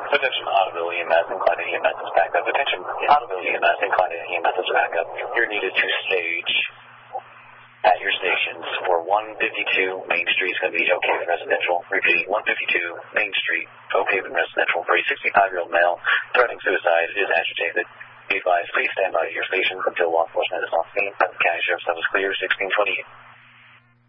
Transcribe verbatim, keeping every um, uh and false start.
Attention Ottoville E M S, inclined E M S is back up. Attention Ottoville E M S, inclined E M S is back up. You're needed to stage at your stations for one fifty-two Main Street is going to be okay with residential. Repeating, one fifty-two Main Street, okay with residential. For a sixty-five-year-old male threatening suicide is agitated. Be advised, please stand by at your station until law enforcement is on scene. The county sheriff's office clear, sixteen twenty-eight.